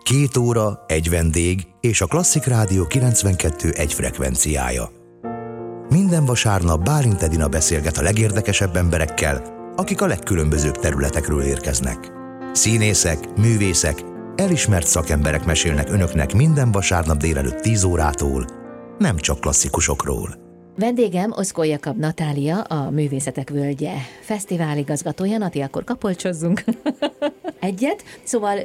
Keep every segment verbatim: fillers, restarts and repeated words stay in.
Két óra, egy vendég és a Klasszik Rádió kilencvenkettő egy frekvenciája. Minden vasárnap Bálint Edina beszélget a legérdekesebb emberekkel, akik a legkülönbözőbb területekről érkeznek. Színészek, művészek, elismert szakemberek mesélnek önöknek minden vasárnap délelőtt tíz órától, nem csak klasszikusokról. Vendégem Oszkó Jakab Natália, a Művészetek Völgye fesztiváligazgatója. Nati, akkor kapolcsozzunk egyet. Szóval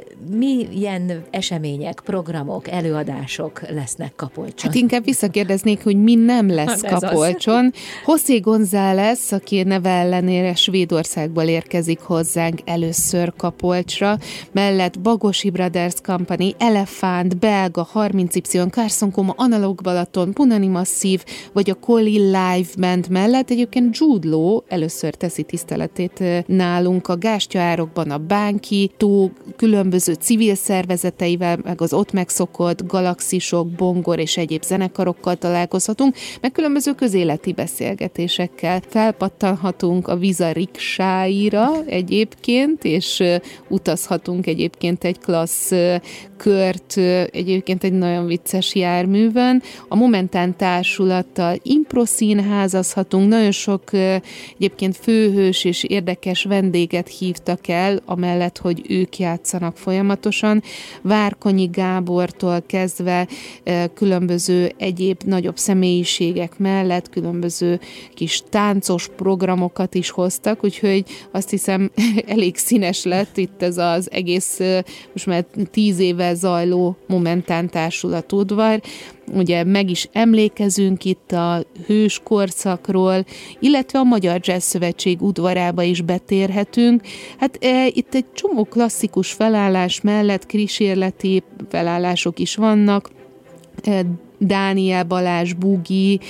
milyen események, programok, előadások lesznek Kapolcson? Hát inkább visszakérdeznék, hogy mi nem lesz hát Kapolcson. José González, aki neve ellenére Svédországból érkezik hozzánk először Kapolcsra, mellett Bagosi Brothers Company, Elefánt, Belga, harminc Y, Carson Coma, Analóg Balaton, Punani Masszív, vagy a Colli Live Band mellett egyébként Jude Law először teszi tiszteletét nálunk a gástyaárokban, a Bánki tó különböző civil szervezeteivel, meg az ott megszokott galaxisok, bongor és egyéb zenekarokkal találkozhatunk, meg különböző közéleti beszélgetésekkel felpattanhatunk a Visa riksáira egyébként, és utazhatunk egyébként egy klassz kört, egyébként egy nagyon vicces járművön. A Momentán társulattal improszínházazhatunk, nagyon sok egyébként főhős és érdekes vendéget hívtak el, amellett, hogy ők játszanak folyamatosan. Várkonyi Gábortól kezdve különböző egyéb nagyobb személyiségek mellett különböző kis táncos programokat is hoztak, úgyhogy azt hiszem elég színes lett itt ez az egész, most már tíz éve zajló Momentán társulat udvar. Ugye meg is emlékezünk itt a hős korszakról, illetve a Magyar Jazz Szövetség udvarába is betérhetünk. Hát e, itt egy csomó klasszikus felállás mellett kísérleti felállások is vannak, e, Dániel Balázs, Bugi,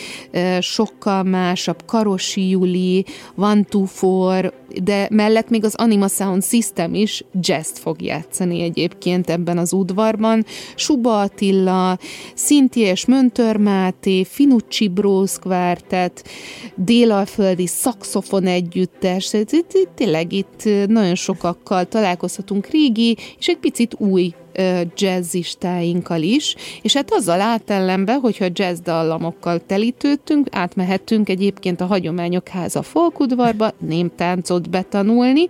sokkal másabb, Karosi Juli, One Two Four, de mellett még az Anima Sound System is jazzt fog játszani egyébként ebben az udvarban. Suba Attila, Szinti és Möntör Máté, Finucci Bros Quartet, délalföldi szaxofon együttes, tényleg itt nagyon sokakkal találkozhatunk, régi és egy picit új jazzistáinkkal is, és hát azzal átellenbe, hogyha jazz dallamokkal telítődtünk, átmehettünk egyébként a Hagyományok Háza folkudvarba némtáncot betanulni.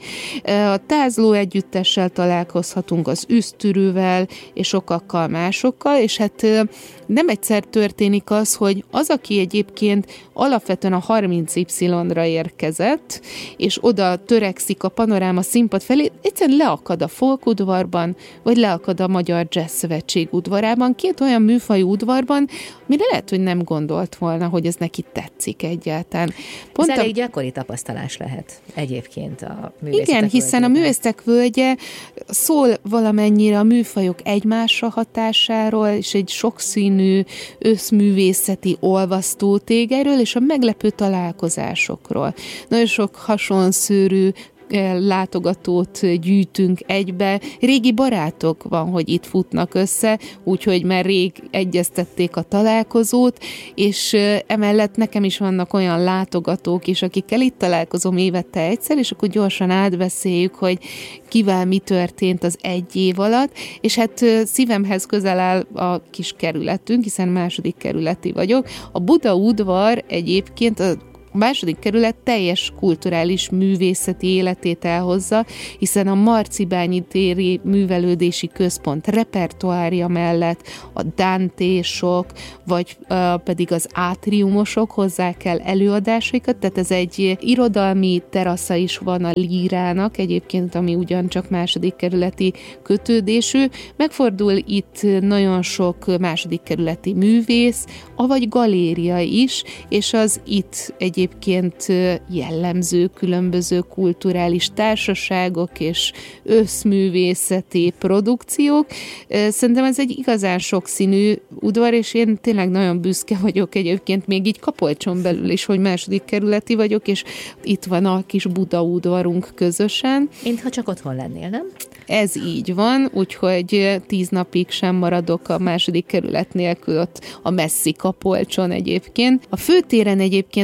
A tázló együttessel találkozhatunk, az Üsztürűvel és sokakkal másokkal, és hát nem egyszer történik az, hogy az, aki egyébként alapvetően a harminc Y-ra érkezett, és oda törekszik a Panoráma színpad felé, egyszerűen leakad a folkudvarban, vagy leakad a Magyar Jazz Szövetség udvarában, két olyan műfajú udvarban, mire lehet, hogy nem gondolt volna, hogy ez neki tetszik egyáltalán. Pont ez a... elég gyakori tapasztalás lehet egyébként a Művészetek Igen, hiszen völgyében. A Művészetek Völgye szól valamennyire a műfajok egymásra hatásáról, és egy sokszínű összművészeti olvasztótégelyről, és a meglepő találkozásokról. Nagyon sok hasonszőrű látogatót gyűjtünk egybe. Régi barátok van, hogy itt futnak össze, úgyhogy már rég egyeztették a találkozót, és emellett nekem is vannak olyan látogatók is, akikkel itt találkozom évente egyszer, és akkor gyorsan átbeszéljük, hogy kivel mi történt az egy év alatt, és hát szívemhez közel áll a kis kerületünk, hiszen második kerületi vagyok. A Buda udvar egyébként a A második kerület teljes kulturális művészeti életét elhozza, hiszen a Marcibányi téri művelődési központ repertoárja mellett a dántésok, vagy uh, pedig az átriumosok hozzák el előadásaikat, tehát ez egy irodalmi terasza is van a Lírának, egyébként, ami ugyancsak második kerületi kötődésű. Megfordul itt nagyon sok második kerületi művész, avagy galéria is, és az itt egy egyébként jellemző különböző kulturális társaságok és összművészeti produkciók. Szerintem ez egy igazán sokszínű udvar, és én tényleg nagyon büszke vagyok egyébként még így Kapolcson belül is, hogy második kerületi vagyok, és itt van a kis Buda udvarunk közösen. Mintha csak otthon lennél, nem? Ez így van, úgyhogy tíz napig sem maradok a második kerület nélkül ott a messzi Kapolcson egyébként. A főtéren egyébként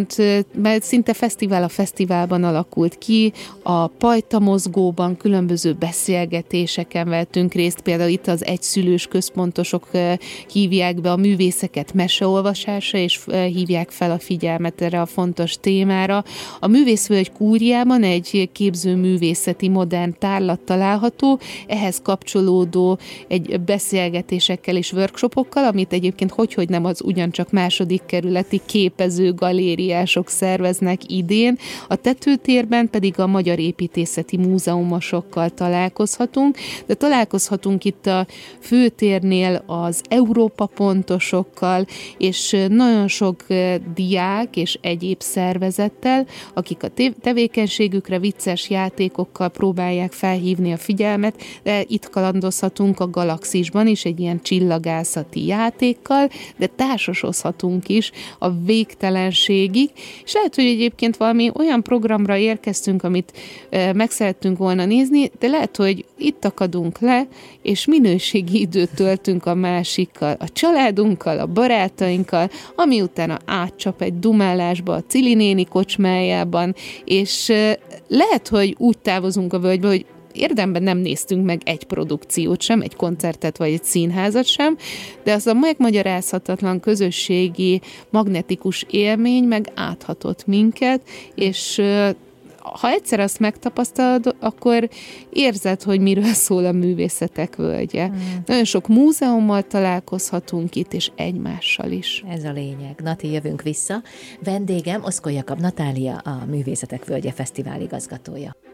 mert szinte fesztivál a fesztiválban alakult ki, a Pajta mozgóban különböző beszélgetéseken vettünk részt, például itt az egyszülős központosok hívják be a művészeket meseolvasásra, és hívják fel a figyelmet erre a fontos témára. A Művészvölgy Kúriában egy képzőművészeti modern tárlat található, ehhez kapcsolódó egy beszélgetésekkel és workshopokkal, amit egyébként hogyhogy nem az ugyancsak második kerületi képező galériások szerveznek idén. A tetőtérben pedig a Magyar Építészeti Múzeumosokkal találkozhatunk, de találkozhatunk itt a főtérnél az Európa pontosokkal, és nagyon sok diák és egyéb szervezettel, akik a tevékenységükre vicces játékokkal próbálják felhívni a figyelmet, de itt kalandozhatunk a Galaxisban is egy ilyen csillagászati játékkal, de társasozhatunk is a végtelenségig, és lehet, hogy egyébként valami olyan programra érkeztünk, amit e, meg szerettünk volna nézni, de lehet, hogy itt akadunk le, és minőségi időt töltünk a másikkal, a családunkkal, a barátainkkal, ami utána átcsap egy dumálásba a Cili néni kocsmájában, és e, lehet, hogy úgy távozunk a völgybe, hogy érdemben nem néztünk meg egy produkciót sem, egy koncertet vagy egy színházat sem, de az a megmagyarázhatatlan közösségi magnetikus élmény meg áthatott minket, és ha egyszer azt megtapasztalod, akkor érzed, hogy miről szól a művészetek völgye. Mm. Nagyon sok múzeummal találkozhatunk itt, és egymással is. Ez a lényeg. Nati, jövünk vissza. Vendégem Oszkó Jakab Natália, a Művészetek Völgye Fesztivál igazgatója.